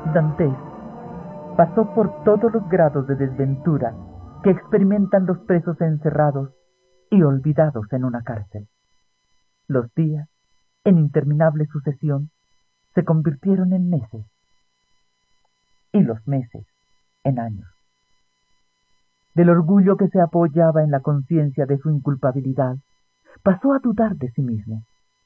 Dantes pasó por todos los grados de desventura que experimentan los presos encerrados y olvidados en una cárcel. Los días, en interminable sucesión, se convirtieron en meses, y los meses en años. Del orgullo que se apoyaba en la conciencia de su inculpabilidad, pasó a dudar de sí mismo.